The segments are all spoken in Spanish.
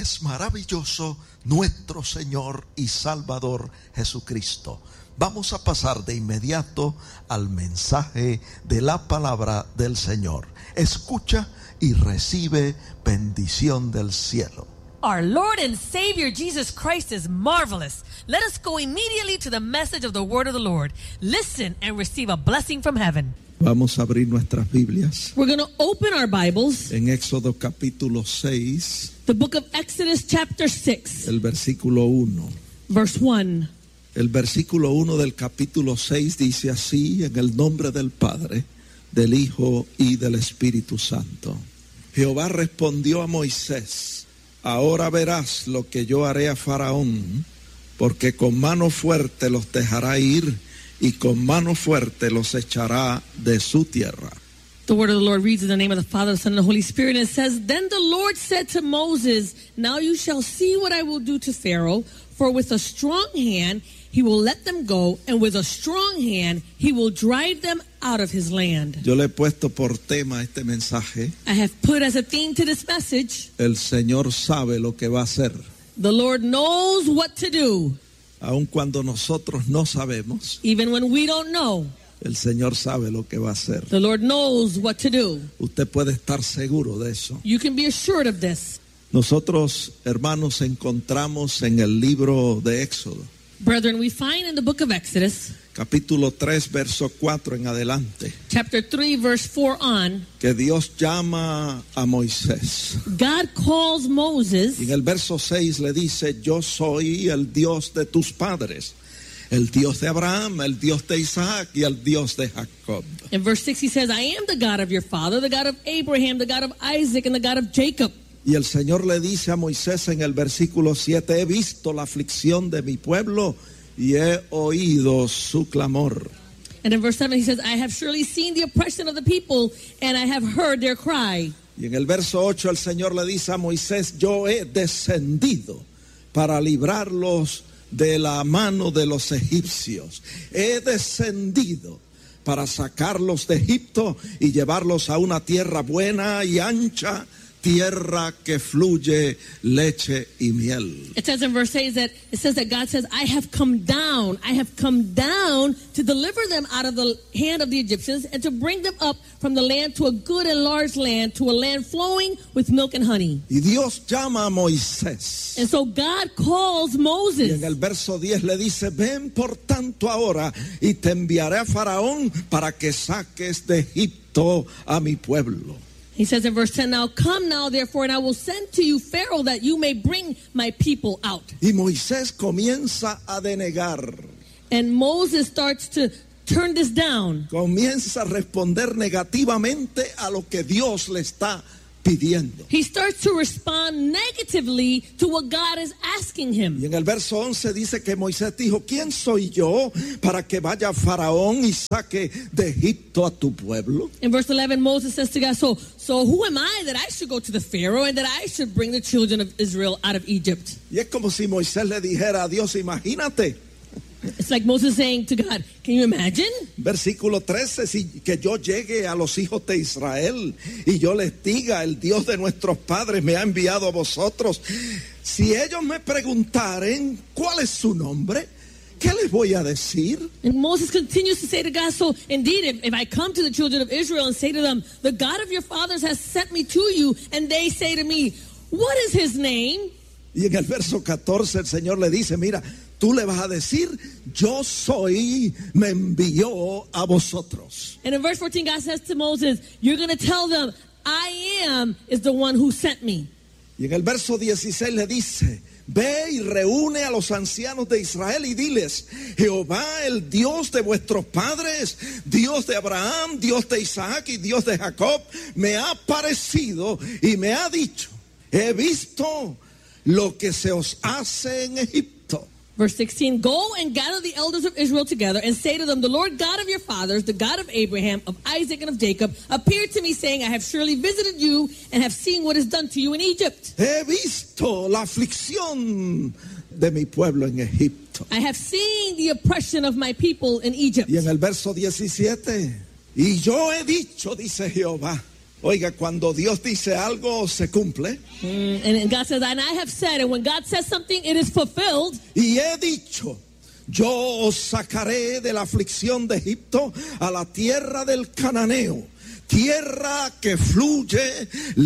es maravilloso nuestro Señor y Salvador Jesucristo. Vamos a pasar de inmediato al mensaje de la palabra del Señor. Escucha y recibe bendición del cielo. Our Lord and Savior Jesus Christ is marvelous. Let us go immediately to the message of the word of the Lord. Listen and receive a blessing from heaven. Vamos a abrir nuestras Biblias We're going to open our Bibles. en Éxodo capítulo 6, The book of Exodus chapter 6, el versículo 1. verse 1. El versículo 1 del capítulo 6 dice así: en el nombre del Padre, del Hijo y del Espíritu Santo. Jehová respondió a Moisés: ahora verás lo que yo haré a Faraón, porque con mano fuerte los dejará ir y con mano fuerte los echará de su tierra. The word of the Lord reads in the name of the Father, the Son, and the Holy Spirit, and it says, Then the Lord said to Moses, now you shall see what I will do to Pharaoh, for with a strong hand he will let them go, and with a strong hand he will drive them out of his land. Yo le he puesto por tema este mensaje: I have put as a theme to this message, el Señor sabe lo que va a hacer. the Lord knows what to do. Aun cuando nosotros no sabemos, Even when we don't know, el Señor sabe lo que va a hacer. the Lord knows what to do. Usted puede estar seguro de eso. You can be assured of this. Nosotros, hermanos, encontramos en el libro de Éxodo, Brethren, we find in the book of Exodus, capítulo 3, verso 4 en adelante, chapter 3, verse 4 on, que Dios llama a Moisés. God calls Moses. Y en el verso 6 le dice: yo soy el Dios de tus padres, el Dios de Abraham, el Dios de Isaac y el Dios de Jacob. In verse 6 he says, I am the God of your father, the God of Abraham, the God of Isaac, and the God of Jacob. Y el Señor le dice a Moisés en el versículo 7: he visto la aflicción de mi pueblo y he oído su clamor. And in verse 7 he says, I have surely seen the oppression of the people, and I have heard their cry. Y en el verso 8 el Señor le dice a Moisés: yo he descendido para librarlos de la mano de los egipcios. He descendido para sacarlos de Egipto y llevarlos a una tierra buena y ancha, tierra que fluye leche y miel. It says in verse 8 that God says, I have come down to deliver them out of the hand of the Egyptians and to bring them up from the land to a good and large land, to a land flowing with milk and honey. Y Dios llama a Moisés. And so God calls Y Moses. en el verso 10 le dice: ven por tanto ahora y te enviaré a Faraón para que saques de Egipto a mi pueblo. He says in verse 10, now come now therefore, and I will send to you Pharaoh, that you may bring my people out. Y Moisés comienza a denegar, And Moses starts to turn this down. comienza a responder negativamente a lo que Dios le está pidiendo. He starts to respond negatively to what God is asking him. Y en el verso 11 dice que Moisés dijo: ¿quién soy yo para que vaya a Faraón y saque de Egipto a tu pueblo? In verse 11, Moses says to God, so who am I that I should go to the Pharaoh and that I should bring the children of Israel out of Egypt? Y es como si Moisés le dijera a Dios: imagínate. It's like Moses saying to God, can you imagine? Versículo 13, que yo llegue a los hijos de Israel y yo les diga: el Dios de nuestros padres me ha enviado a vosotros. Si ellos me preguntaren cuál es su nombre, ¿qué les voy a decir? And Moses continues to say to God, so indeed, if I come to the children of Israel and say to them, the God of your fathers has sent me to you, and they say to me, what is his name? Y en el verso 14 el Señor le dice: mira, tú le vas a decir: yo soy, me envió a vosotros. And in verse 14, God says to Moses, you're going to tell them, I am is the one who sent me. Y en el verso 16 le dice: ve y reúne a los ancianos de Israel y diles: Jehová, el Dios de vuestros padres, Dios de Abraham, Dios de Isaac y Dios de Jacob, me ha parecido y me ha dicho: he visto lo que se os hace en Egipto. Verse 16, go and gather the elders of Israel together and say to them, the Lord God of your fathers, the God of Abraham, of Isaac, and of Jacob, appeared to me, saying, I have surely visited you and have seen what is done to you in Egypt. He visto la aflicción de mi pueblo en Egipto. I have seen the oppression of my people in Egypt. Y en el verso 17, y yo he dicho, dice Jehová, Oiga, cuando Dios dice algo, se cumple. And God says, and I have said, and when God says something, it is fulfilled. Y he dicho, yo os sacaré de la aflicción de Egipto a la tierra del Cananeo, tierra que fluye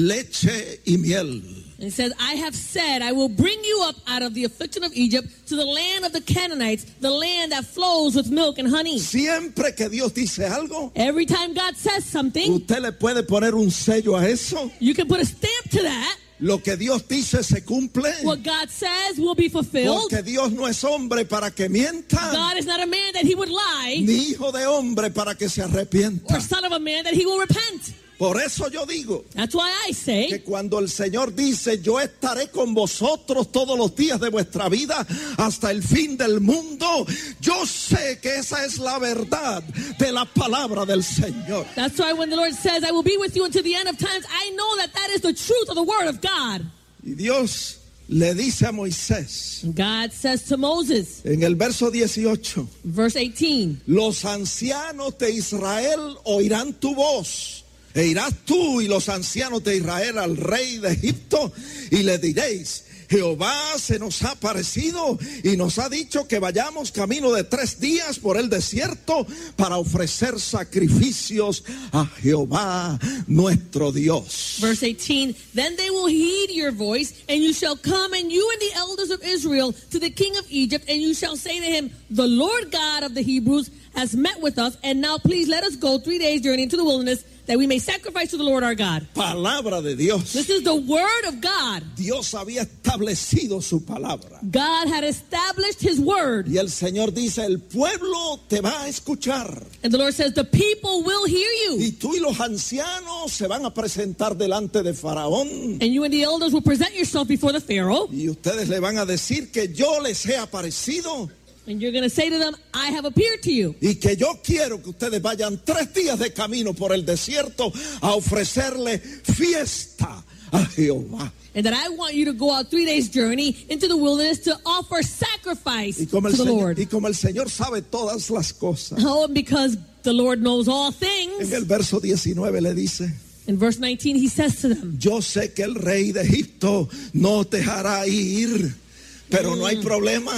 leche y miel. And it says, I have said, I will bring you up out of the affliction of Egypt to the land of the Canaanites, the land that flows with milk and honey. Siempre que Dios dice algo, Every time God says something, usted le puede poner un sello a eso. you can put a stamp to that. Lo que Dios dice se cumple. What God says will be fulfilled. Porque Dios no es hombre para que mienta, God is not a man that he would lie, ni hijo de hombre para que se arrepienta. or son of a man that he will repent. Por eso yo digo That's why I say, que cuando el Señor dice, yo estaré con vosotros todos los días de vuestra vida hasta el fin del mundo, yo sé que esa es la verdad de la palabra del Señor. that's why when the Lord says, I will be with you until the end of times, I know that that is the truth of the word of God. Y Dios le dice a Moisés And God says to Moses, en el verso 18, verse 18, los ancianos de Israel oirán tu voz. E irás tú y los ancianos de Israel al rey de Egipto y le diréis, Jehová se nos ha aparecido y nos ha dicho que vayamos camino de 3 días por el desierto para ofrecer sacrificios a Jehová nuestro Dios. verse 18, then they will heed your voice, and you shall come, and you and the elders of Israel, to the king of Egypt, and you shall say to him, the Lord God of the Hebrews has met with us, and now please let us go 3 days' journey into the wilderness, that we may sacrifice to the Lord our God. Palabra de Dios. This is the word of God. Dios había establecido su palabra. God had established his word. Y el Señor dice, el pueblo te va a escuchar. And the Lord says, the people will hear you. Y tú y los ancianos se van a presentar delante de Faraón. And you and the elders will present yourself before the Pharaoh. Y ustedes le van a decir que yo les he aparecido. And you're going to say to them, I have appeared to you. Y que yo quiero que ustedes vayan 3 días de camino por el desierto a ofrecerle fiesta a Jehová. And that I want you to go out 3 days' journey into the wilderness to offer sacrifice Y como to the Lord. el Señor sabe todas las cosas. Oh, and because the Lord knows all En things. el verso 19 le dice, In verse 19, he says to them, yo sé que el rey de Egipto no te dejará ir, pero no hay problema.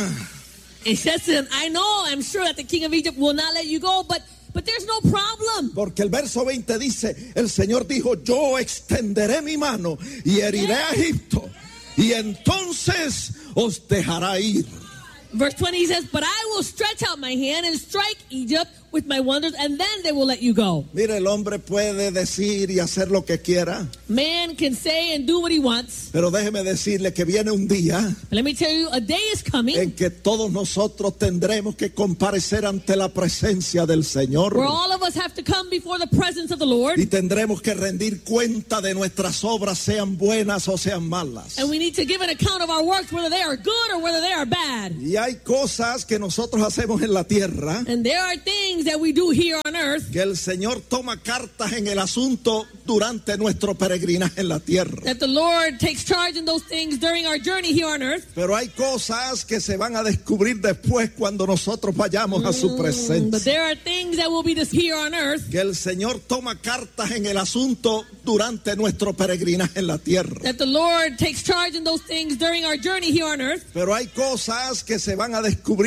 he says to them, I know, I'm sure that the king of Egypt will not let you go, but there's no problem. Porque el verso 20 dice, el Señor dijo, yo extenderé mi mano y heriré a Egipto, y entonces os dejará ir. Verse 20, he says, but I will stretch out my hand and strike Egypt with my wonders, and then they will let you go. Mire, el hombre puede decir y hacer lo que quiera, Man can say and do what he wants. pero déjeme decirle que viene un día But let me tell you, a day is coming en que todos nosotros tendremos que comparecer ante la presencia del Señor where all of us have to come before the presence of the Lord, y tendremos que rendir cuenta de nuestras obras, sean buenas o sean malas. and we need to give an account of our works, whether they are good or whether they are bad. Y hay cosas que nosotros hacemos en la tierra And there are things that we do here on earth que el Señor toma cartas en el asunto durante nuestro peregrinaje en la tierra. that the Lord takes charge in those things during our journey here on earth. Pero hay cosas que se van a descubrir después cuando nosotros vayamos a su But presencia. there are things that will be this here on earth Que el Señor toma cartas en el asunto durante nuestro peregrinaje en la tierra. that the Lord takes charge in those things during our journey here on earth. Pero hay cosas que se van a descubrir